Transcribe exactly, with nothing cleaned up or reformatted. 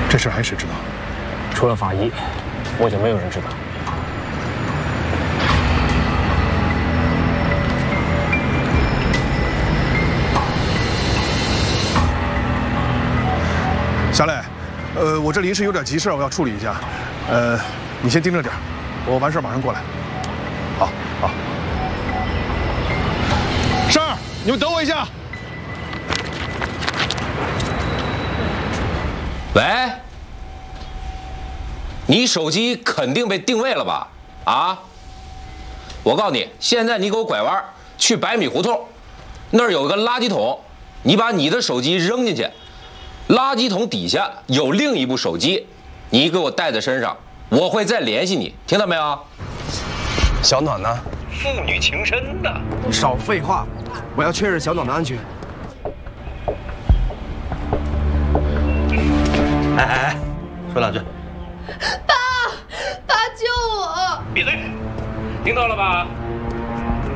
这事还谁知道？ 除了法医，我就没有人知道。 小磊，呃，我这临时有点急事，我要处理一下，呃，你先盯着点，我完事马上过来。好，好。十二，你们等我一下。 喂，你手机肯定被定位了吧？啊！我告诉你，现在你给我拐弯去百米胡同，那儿有个垃圾桶，你把你的手机扔进去。垃圾桶底下有另一部手机，你给我带在身上，我会再联系你，听到没有？ 小暖呢？ 父女情深的。 你少废话，我要确认小暖的安全。 哎哎哎，说两句。 爸，爸救我！ 闭嘴，听到了吧？